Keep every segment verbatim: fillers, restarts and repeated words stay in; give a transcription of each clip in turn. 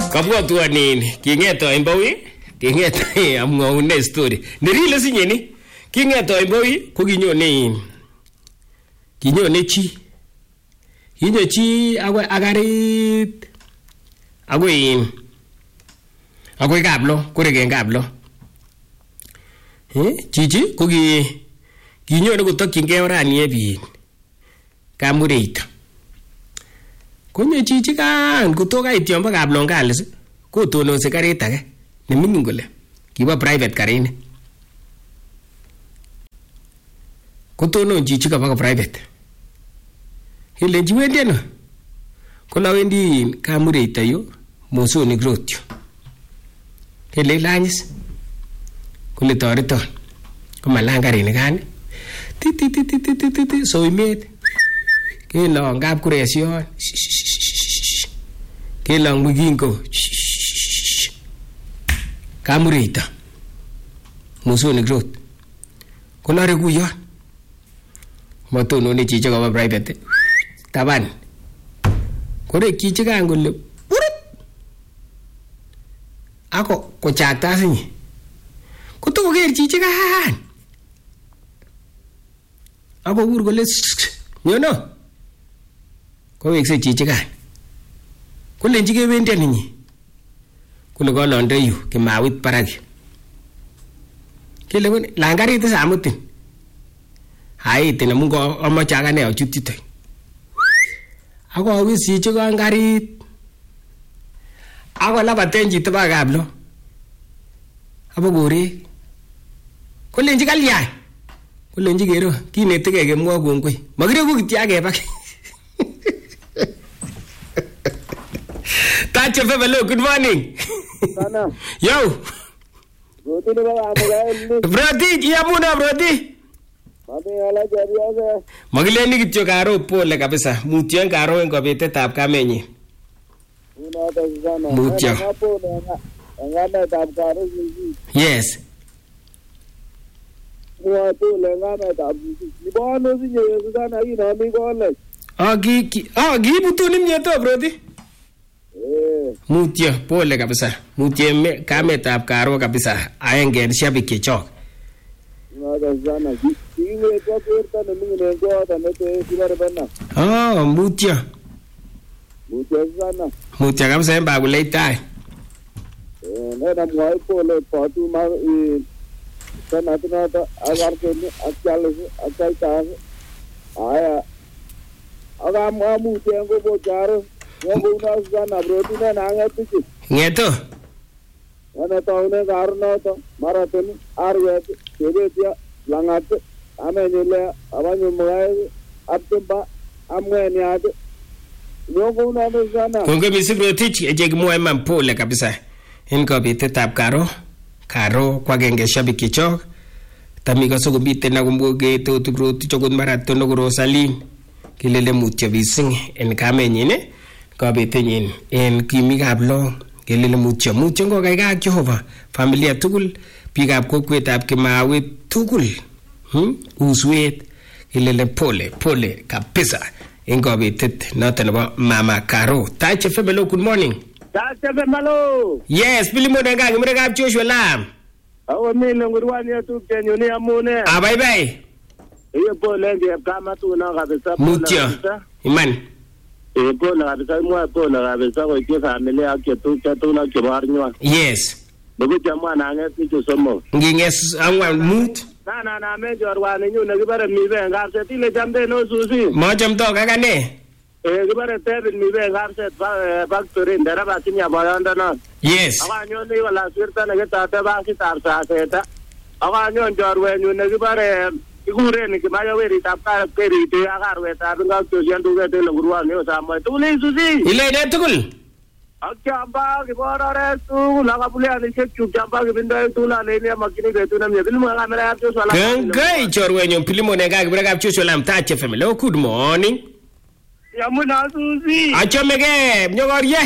Kabwatwa nini? Kingeto imbawi? Kingeto amng'aune story. Nirile sinyeni? Kingeto imbawi ko kinyone kinyone chi. Kinyo chi agoi agarit. Agoi agoi kablo, kuregen kablo. Eh, chichi ko ki kinyone kotokyingei orani ebiin. Kamureito. Konyo chichi kan kotokait yombo kablongalis kotonosi karit age nemingin kole kibo private karini. Kotonon chichi kaba private. Ilenji wendi ano? Kola wendi Kamureito yu Mosonic Road yu. Kele lanyis. Kole toreton. Komalang karini kan. Ti ti ti ti ti ti ti soimet. Kelong kap kuresyon. Kelong Mugingo. Kamureito. Mosonic Road. Kolare kuyon. Matonone chicho kaba private. Taban. Kore chichi kan kole. Ako kochakta sinye. Kotokoker chichi kan. Ako kur kole nyono. Kowekse chichi kan. Kolenji kewendi ninyi. Kole kolonde yu kimawit barak. Kele kon langarit samutin. Haite na mungo amache akane achut yuto. Ako awis chichi kan garit. Ako labaten chito ba kablo. Apo gore. Kolenji kalyan. Kolenji kero kinetige kemwa kongoi. Makiregu kitya kebak. Tacho Febelo, good morning. Sana. Yo. Broti ni ba amulaeli. Broti, yamuna broti. Mami ala jariaga. Magileni kityo karo pole kabisa. Mutyo karo en kobetetab kamenyi. Una ta sana. Mutyo. Hapo na ngana tab karo hizi. Yes. Una tu le ngana tab. Ni bono sinye sana ina mi gole. Ah gi ah gi butuni mnyeto broti. Eh. Mutyo pole kabisa. Mutyo me kametab karo kabisa. Aenge en shabik chechok. Una ta sana. Inge kwa puerta na mingi nengo ta nete sibare bana. Oh, mutyo. Mutyo sana. Mutyo kabisa en bagulei tai. Eh, na mwai pole patu ma eh sana tunata agar ke akyal akyal ta aya aga mamu tengo bo jaro ngo na sana broti na nanga tiki Ngeto. ana taune garno to maraton arwet kebetia langat amenyele abanyo mwae abtumba amweni ade ngo na sana Kongo misi broti eje gimwa man pole kabisa. En kobetetab karo. Karo kwa genge shabik chechok. Tamiga sogo bite na kumbuge to to broti chokon maraton no Rosaline. Kilele mutyo bising en kamenyi ne. Kobetenyin en kimikab lo kelele mutyo mutyo ngokaika Jehova familia tugul biikab kokwetab Kimawit tugul hm uswet kelele pole pole kabisa en kobetet noton nebo Mama Karo. Tache Febelo, good morning. Tache Febelo. Yes, bilimo denga ngimrekab Joshua Lam. Awo mimi ngurwani tu kenyo ni amune. Ah bye bye. Iyo pole nge kama tu na kabisa. Mutyo. Iman. Eh pole kabisa mwa pole kabisa kwa hiyo familia yake tu tu na kibarnywa. Yes. Bugu jamaa na ngeti tu somo. Nginges angwa mut. Na na na me jorwani nyu ne kibare mi be ngapse tile jambe no susi. Mo jamto kakane. Eh kibare tebe mi be ngapse factory ndara ba tinya bayanda na. Yes. Aba nyo ni wala swirta ne ta ta ba ki tar sa ta. Aba nyo jorwe nyu ne kibare igure ni kimayo weri tapka keri te agarwe ta nga to yandu ge te lugurwa ne sa mo tu le susi. Ile de tugul. Akamba kibara tu la kapule ani ke chukamba kibinda tu la le ni makini be tu na me bilmu kamera ya tu sala. Ngai chorwe nyo pilimo ne ga kibra kap Joshua Lam. Tache Febelo, good morning. Ya muna susi. Achomege nyogorie.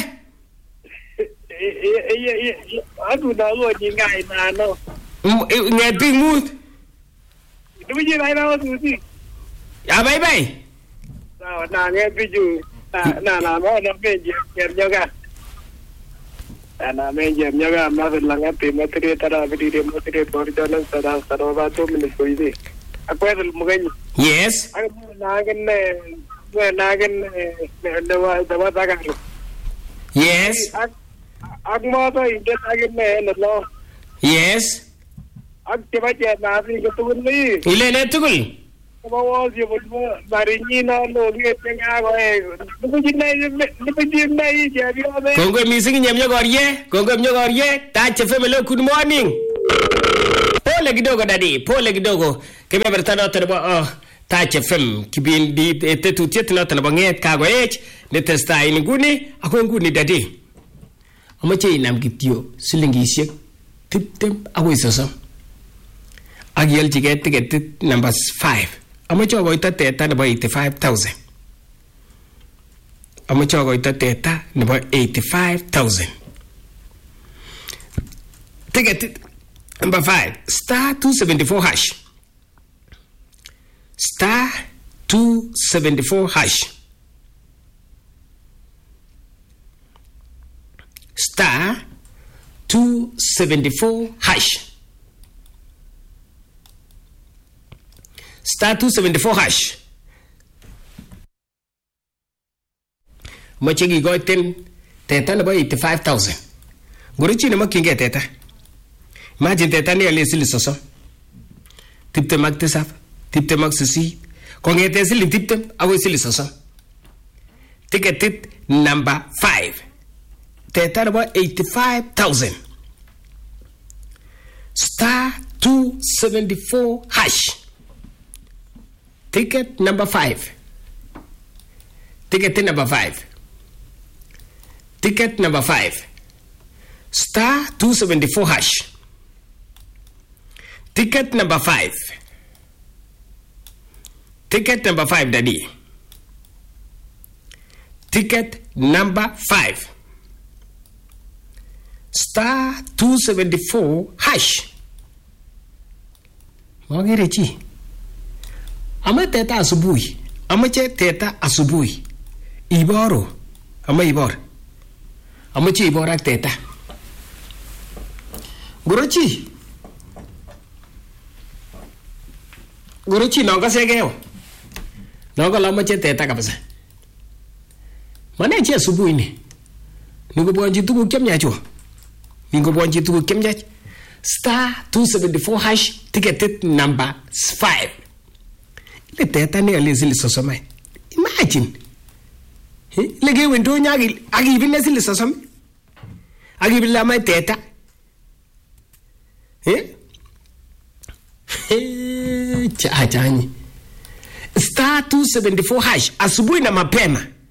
Eh eh eh adu na lo ni ngai na no. Ngeti mut. Dumi na na susi. Ya bye bye. Na na ngeti ju. Na na na mo na peje ker nyoga. ana menje mnyaga amna langate matire tara vidire matire borjana sara sarova to ministry akwai muganyi yes nagan nagan dawa dawa daga yes agma to inde nagan ne lo yes ag tebaje na abi gutun ni ile le tugul bawo je bulma marinyi na lo ge tenga go e nibujinai nibujinai je abi ode kongo mising nyamyo gorye kongo myo gorye tache family good morning pole kidogo dadi pole kidogo kebe bertano terbo oh tache fem kibindi tetu tietna tana banget kago ech ne testa ini nguni ako nguni dadi amache inam kityo silingishek tiptem agoi sosom agiel chike ticket number five amache agoita teta nebo eighty-five thousand amache agoita teta nebo eighty-five thousand ticket number five star two seventy-four hash star two seventy-four hash star two seventy-four hash star two seventy-four hash mache gi goiten teta nebo eighty-five thousand gorichi ne makinge teta imagine teta ne ale sili soso tipte mak tisap tipte mak sisi kongete sili tipte ago sili soso ticket number five teta nebo eighty-five thousand star two seventy-four hash ticket number five ticket number five ticket number five star two seventy-four hash ticket number five ticket number five daddy ticket number five star two seventy-four hash wagere chi ama teta asubuhi ama che teta asubuhi iboro ama ibor ama che ibor ak teta gorochi gorochi no kasegeo no ko lama che teta kabisa mane che asubuhi ni niko bonji tuku kemnya cho niko bonji tuku kemnya star two seventy-four hash ticket number five le teta ne ale zili sosoma imagine le ge wendo nyagi agi bine zili sosoma agi bila mai teta eh cha chani star two seventy-four hash asubuhi na mapema